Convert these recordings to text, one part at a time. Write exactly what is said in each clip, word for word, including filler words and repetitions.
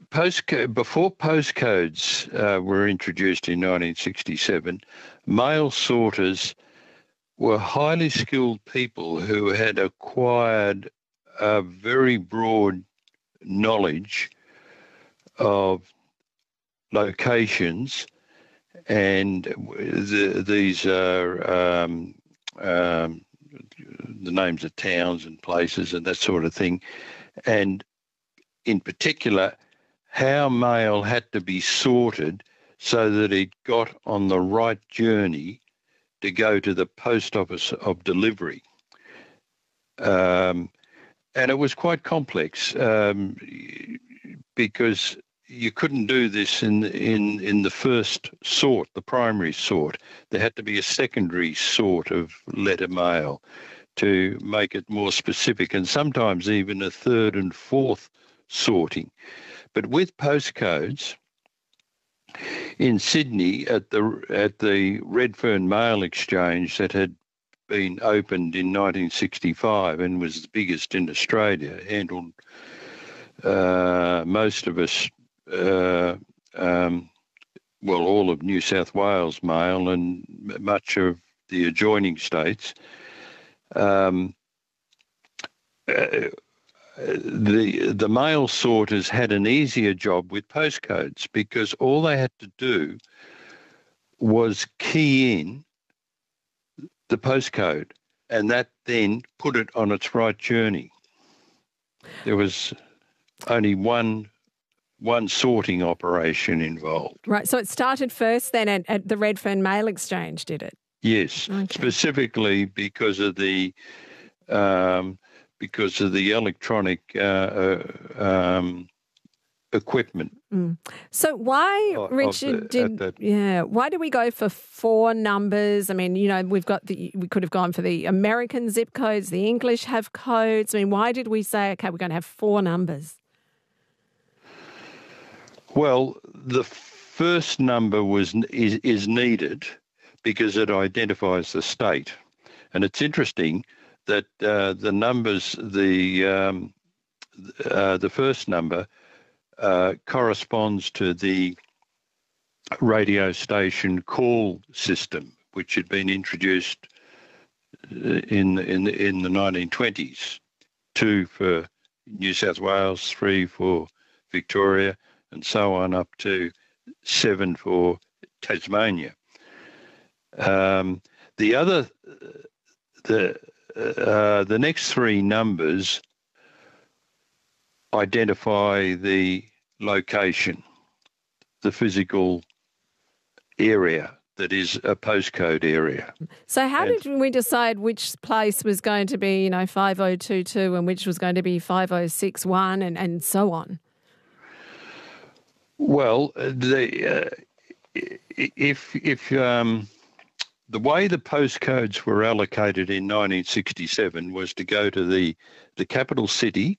postcode before postcodes uh, were introduced in nineteen sixty-seven, mail sorters were highly skilled people who had acquired a very broad knowledge of locations, and the, these are um, um, the names of towns and places and that sort of thing, and in particular how mail had to be sorted so that it got on the right journey to go to the post office of delivery. Um, and it was quite complex um, because you couldn't do this in, in, in the first sort, the primary sort. There had to be a secondary sort of letter mail to make it more specific, and sometimes even a third and fourth sorting. But with postcodes, in Sydney at the at the Redfern Mail Exchange that had been opened in nineteen sixty-five and was the biggest in Australia, handled uh, most of us, uh, um, well, all of New South Wales mail and much of the adjoining states. Um, uh, the the mail sorters had an easier job with postcodes because all they had to do was key in the postcode, and that then put it on its right journey. There was only one one sorting operation involved. Right, so it started first then at, at the Redfern Mail Exchange, did it? Yes, okay. Specifically because of the um, because of the electronic uh, uh, um, equipment. Mm. So why, of, Richard, of the, did that, yeah? Why do we go for four numbers? I mean, you know, we've got the we could have gone for the American zip codes. The English have codes. I mean, why did we say, okay, we're going to have four numbers? Well, the first number was is, is needed because it identifies the state, and it's interesting that uh, the numbers, the um, uh, the first number uh, corresponds to the radio station call system, which had been introduced in in in the nineteen twenties. Two for New South Wales, three for Victoria, and so on up to seven for Tasmania. Um, the other, the uh, the next three numbers identify the location, the physical area that is a postcode area. So how and, did we decide which place was going to be, you know, five oh two two and which was going to be five oh six one and, and so on? Well, the uh, if if um, the way the postcodes were allocated in nineteen sixty-seven was to go to the the capital city.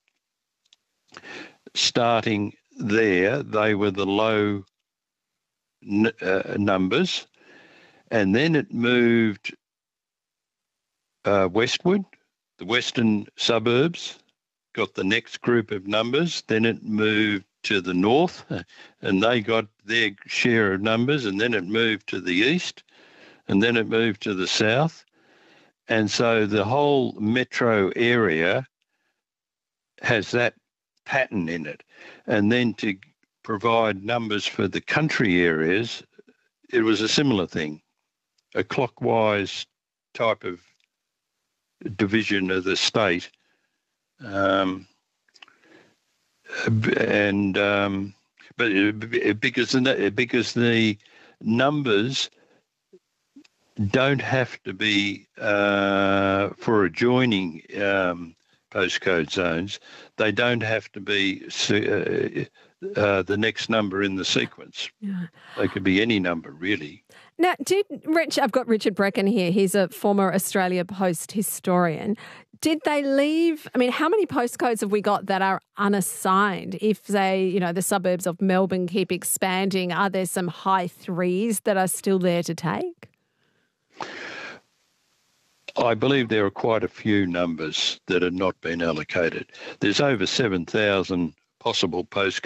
Starting there, they were the low n- uh, numbers, and then it moved uh, westward. The western suburbs got the next group of numbers. Then it moved to the north, and they got their share of numbers, and then it moved to the east, and then it moved to the south. And so the whole metro area has that pattern in it. And then to provide numbers for the country areas, it was a similar thing, a clockwise type of division of the state. Um, and um, but because the, because the numbers don't have to be uh, for adjoining um, postcode zones, they don't have to be uh, uh, the next number in the sequence. Yeah. They could be any number, really. Now, did Rich? I've got Richard Brecken here. He's a former Australia Post historian. Did they leave? I mean, how many postcodes have we got that are unassigned? If they, you know, the suburbs of Melbourne keep expanding, are there some high threes that are still there to take? I believe there are quite a few numbers that have not been allocated. There's over seven thousand possible postcodes